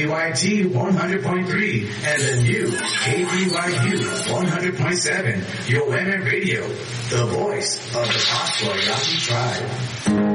KPYT 100.3 and the new KPYQ 100.7, your women radio, the voice of the Pastor Yaki tribe.